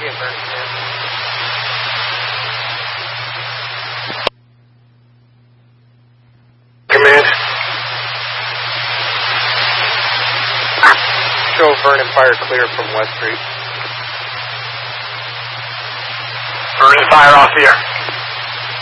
get Vernon clear. Command. Show Vernon fire clear from West Street. Vernon fire off here.